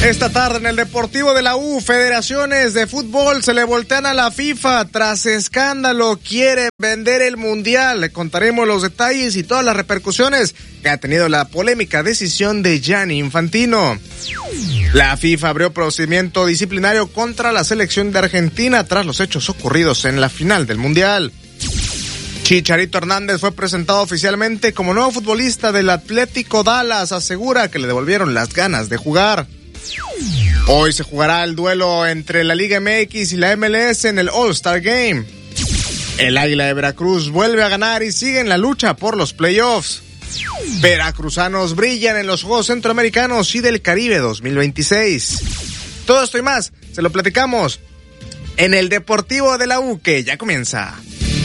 Esta tarde en el Deportivo de la U, federaciones de fútbol se le voltean a la FIFA tras escándalo, quieren vender el Mundial. Le contaremos los detalles y todas las repercusiones que ha tenido la polémica decisión de Gianni Infantino. La FIFA abrió procedimiento disciplinario contra la selección de Argentina tras los hechos ocurridos en la final del Mundial. Chicharito Hernández fue presentado oficialmente como nuevo futbolista del Atlético Dallas, asegura que le devolvieron las ganas de jugar. Hoy se jugará el duelo entre la Liga MX y la MLS en el All-Star Game. El Águila de Veracruz vuelve a ganar y sigue en la lucha por los playoffs. Veracruzanos brillan en los Juegos Centroamericanos y del Caribe 2026. Todo esto y más se lo platicamos en el Deportivo de la U, que ya comienza.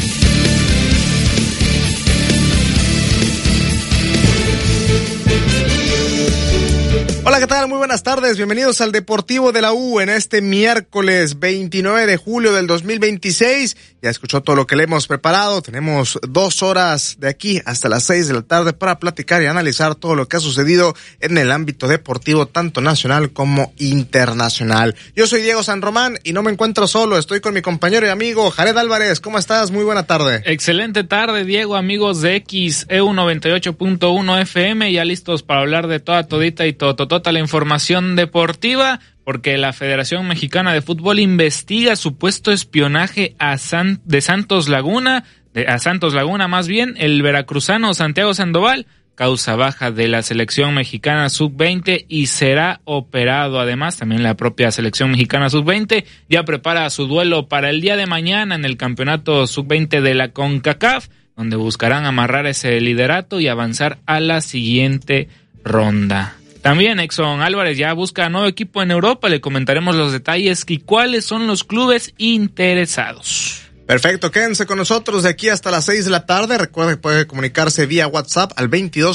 Hola, ¿qué tal? Muy buenas tardes, bienvenidos al Deportivo de la U en este miércoles 29 de julio del 2026. Ya escuchó todo lo que le hemos preparado, tenemos 2 horas de aquí hasta las 6 de la tarde para platicar y analizar todo lo que ha sucedido en el ámbito deportivo, tanto nacional como internacional. Yo soy Diego San Román y no me encuentro solo, estoy con mi compañero y amigo Jared Álvarez. ¿Cómo estás? Muy buena tarde. Excelente tarde, Diego, amigos de XEU 98.1 FM, ya listos para hablar de todita y toda la información deportiva, porque la Federación Mexicana de Fútbol investiga supuesto espionaje a Santos Laguna, más bien, el veracruzano Santiago Sandoval, causa baja de la selección mexicana sub-20 y será operado. Además, también la propia selección mexicana sub-20 ya prepara su duelo para el día de mañana en el campeonato sub-20 de la CONCACAF, donde buscarán amarrar ese liderato y avanzar a la siguiente ronda. También Exxon Álvarez ya busca nuevo equipo en Europa, le comentaremos los detalles y cuáles son los clubes interesados. Perfecto, quédense con nosotros de aquí hasta las 6 de la tarde. Recuerde que puede comunicarse vía WhatsApp al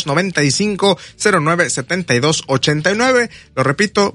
2295-097289. Lo repito,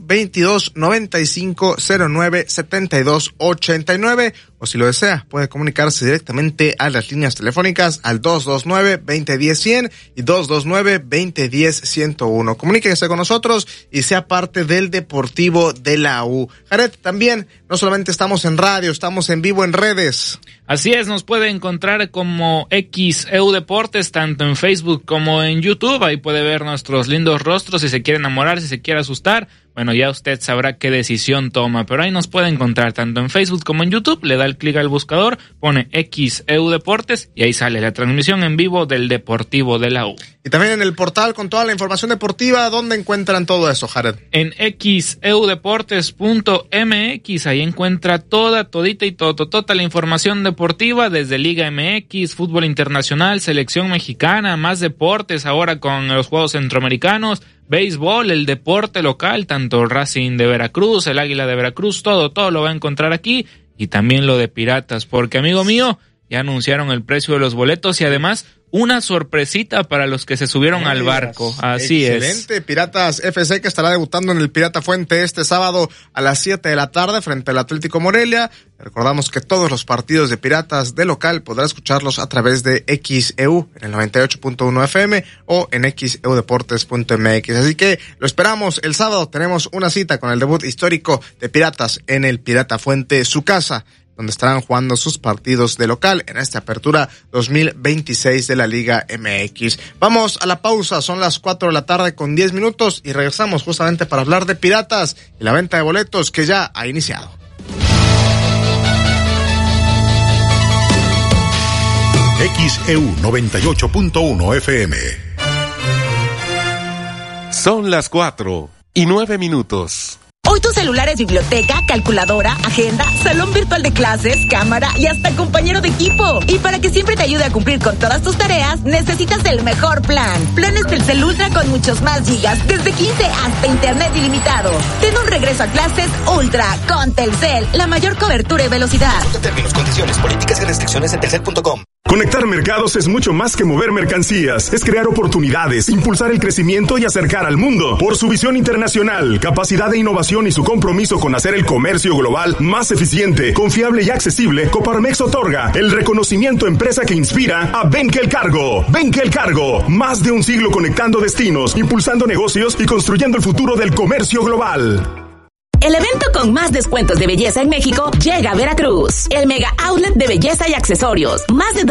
2295-097289. O si lo desea, puede comunicarse directamente a las líneas telefónicas al 229-2010-100 y 229-2010-101. Comuníquese con nosotros y sea parte del Deportivo de la U. Jared, también, no solamente estamos en radio, estamos en vivo en redes. Así es, nos puede encontrar como XEU Deportes, tanto en Facebook como en YouTube. Ahí puede ver nuestros lindos rostros, si se quiere enamorar, si se quiere asustar. Bueno, ya usted sabrá qué decisión toma, pero ahí nos puede encontrar tanto en Facebook como en YouTube. Le da el clic al buscador, pone XEU Deportes y ahí sale la transmisión en vivo del Deportivo de la U. Y también en el portal con toda la información deportiva, ¿dónde encuentran todo eso, Jared? En xeudeportes.mx, ahí encuentra todita y toda la información deportiva desde Liga MX, fútbol internacional, selección mexicana, más deportes ahora con los Juegos Centroamericanos, béisbol, el deporte local, tanto el Racing de Veracruz, el Águila de Veracruz, todo lo va a encontrar aquí, y también lo de Piratas, porque amigo mío, ya anunciaron el precio de los boletos y además una sorpresita para los que se subieron al barco. Así es. Excelente. Piratas FC, que estará debutando en el Pirata Fuente este sábado a las 7 de la tarde frente al Atlético Morelia. Recordamos que todos los partidos de Piratas de local podrá escucharlos a través de XEU en el 98.1 FM o en xeudeportes.mx. Así que lo esperamos el sábado. Tenemos una cita con el debut histórico de Piratas en el Pirata Fuente, su casa, donde estarán jugando sus partidos de local en esta apertura 2026 de la Liga MX. Vamos a la pausa, son las 4 de la tarde con 10 minutos y regresamos justamente para hablar de Piratas y la venta de boletos que ya ha iniciado. XEU 98.1 FM. Son las 4:09. Hoy tu celular es biblioteca, calculadora, agenda, salón virtual de clases, cámara y hasta compañero de equipo. Y para que siempre te ayude a cumplir con todas tus tareas, necesitas el mejor plan. Planes Telcel Ultra con muchos más gigas, desde 15 hasta internet ilimitado. Ten un regreso a clases Ultra con Telcel, la mayor cobertura y velocidad. Consulta términos, condiciones, políticas y restricciones en telcel.com. Conectar mercados es mucho más que mover mercancías, es crear oportunidades, impulsar el crecimiento y acercar al mundo. Por su visión internacional, capacidad de innovación y su compromiso con hacer el comercio global más eficiente, confiable y accesible, Coparmex otorga el reconocimiento empresa que inspira a Benkel Cargo. Benkel Cargo, más de un siglo conectando destinos, impulsando negocios y construyendo el futuro del comercio global. El evento con más descuentos de belleza en México llega a Veracruz. El Mega Outlet de Belleza y Accesorios. Más de